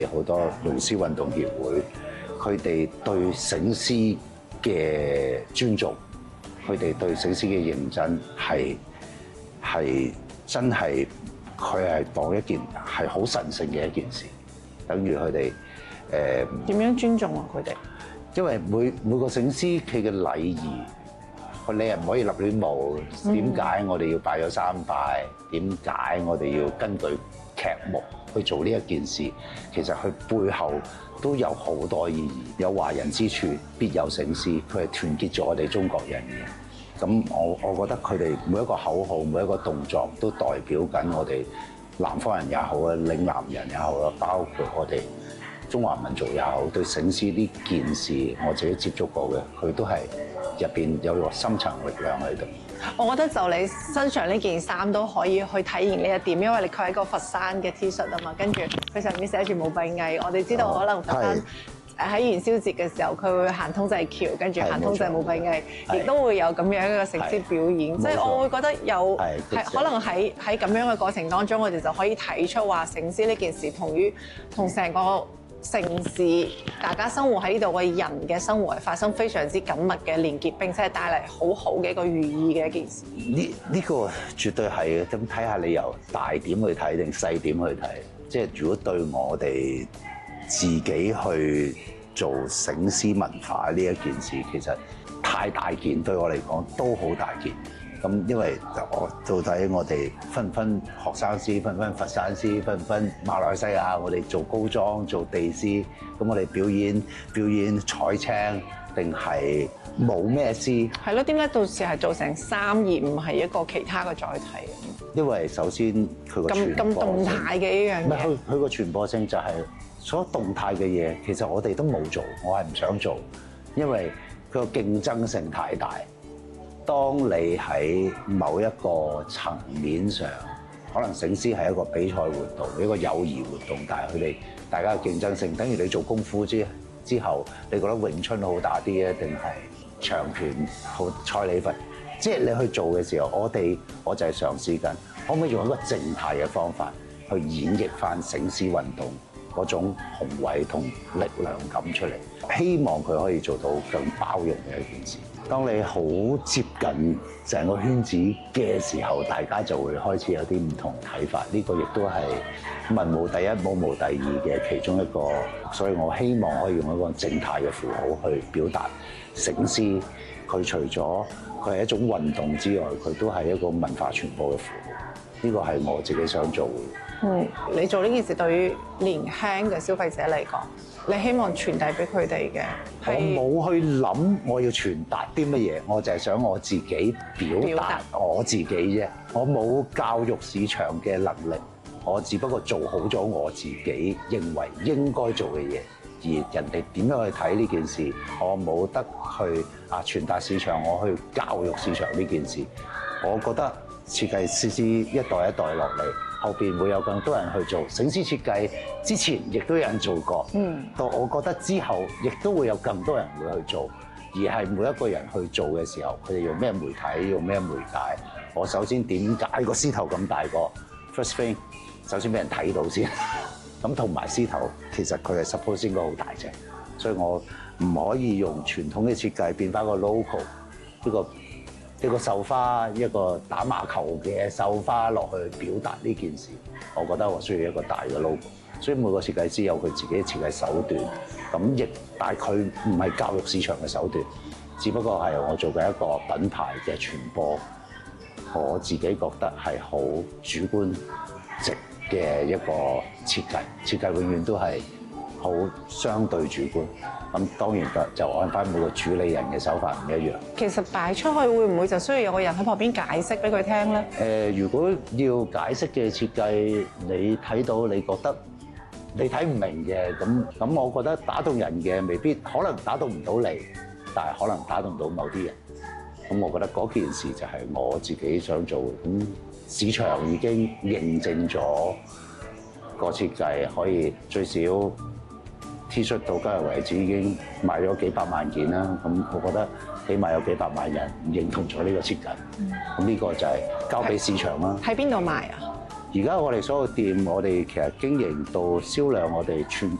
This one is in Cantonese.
好多勞師運動協會，佢哋對醒獅嘅尊重，佢哋對醒獅嘅認真係真係佢係當一件係好神聖嘅一件事，等於佢哋點樣尊重啊佢哋？ 因為每個醒獅佢嘅禮儀，你係唔可以立亂舞。點解我哋要拜咗3拜？點解我哋要根據劇目去做呢一件事？其實佢背後都有好多意義。有華人之處，必有醒獅。佢係團結咗我哋中國人嘅。咁我覺得佢哋每一個口號、每一個動作都代表緊我哋南方人也好啊，嶺南人也好啊，包括我哋中華民族也好，對醒獅呢件事我自己接觸過嘅，佢都係入邊有個深層力量喺度。 我覺得就你身上呢件衫都可以去體現呢一點，因為佢係一個佛山嘅 T 恤啊嘛，跟住佢上面寫住武閉翳。我哋知道可能佛山喺元宵節嘅時候，佢會行通濟橋，跟住行通濟武閉翳，亦都會有咁樣一個醒獅表演。即係我會覺得有係可能喺咁樣嘅過程當中，我哋就可以睇出話醒獅呢件事同成個城市大家生活喺呢度嘅人嘅生活係發生非常之緊密嘅連結，並且係帶嚟好好嘅一個寓意嘅一件事。 呢個絕對係嘅。咁睇下你由大點去睇定細點去睇。即係如果對我哋自己去做醒獅文化呢一件事，其實太大件，對我嚟講都好大件。咁因為到底我哋分學生獅，分佛山獅，分馬來西亞，我哋做高裝做地獅，咁我哋表演彩青定係冇咩獅？係咯，點解到時係做成3而唔係一個其他嘅載體？ 因為首先佢個傳播咁動態嘅呢樣嘢， 佢個傳播性就係所有動態嘅嘢，其實我哋都冇做，我係唔想做，因為佢個競爭性太大。當你喺某一個層面上，可能醒獅係一個比賽活動，一個友誼活動，但係佢哋大家嘅競爭性，等於你做功夫之後，你覺得詠春好打啲咧，定係長拳好蔡李佛？即係你去做嘅時候，我就係嘗試緊，可唔可以用一個靜態嘅方法去演繹翻醒獅運動嗰種雄偉同力量感出嚟，希望佢可以做到更包容嘅一件事。當你好接近成個圈子嘅時候，大家就會開始有啲唔同睇法。呢個亦都係文無第一，武無第二嘅其中一個。所以我希望可以用一個靜態嘅符號去表達醒獅。佢除咗佢係一種運動之外，佢都係一個文化傳播嘅符號。呢個係我自己想做嘅。 你做呢件事對於年輕嘅消費者嚟講，你希望傳遞俾佢哋嘅， 我冇去諗我要傳達啲乜嘢，我就係想我自己表達我自己啫。我冇教育市場嘅能力，我只不過做好咗我自己認為應該做嘅嘢，而人哋點樣去睇呢件事，我冇得去傳達市場，我去教育市場呢件事。我覺得設計師一代一代落嚟，後邊會有更多人去做醒獅設計。之前亦都有人做過，到我覺得之後亦都會有更多人會去做。而係每一個人去做嘅時候，佢哋用咩媒體，用咩媒介？我首先點解個獅頭咁大個 ？First thing， 首先俾人睇到先。咁同埋獅頭其實佢係 suppose 應該好大隻，所以我唔可以用傳統嘅設計變翻個 logo 一個繡花，一個打麻球嘅繡花落去表達呢件事。我覺得我需要一個大嘅 logo， 所以每個設計師有佢自己嘅設計手段。咁但係佢唔係教育市場嘅手段，只不過係我做嘅一個品牌嘅傳播。我自己覺得係好主觀直嘅一個設計永遠都係好相對主觀。咁當然就按翻每個主理人嘅手法唔一樣。其實擺出去會唔會就需要有個人喺旁邊解釋俾佢聽咧？ 如果要解釋嘅設計，你睇到你覺得你睇唔明嘅，咁我覺得打動人嘅未必可能打動唔到你，但係可能打動到某啲人。咁我覺得嗰件事就係我自己想做。咁市場已經認證咗個設計可以最少 T 恤到今日為止已經賣咗幾百萬件啦。咁我覺得起碼有幾百萬人認同咗呢個設計。咁呢個就係交俾市場啦。 喺邊度賣啊？ 而家我哋所有店，我哋其實經營到銷量，我哋全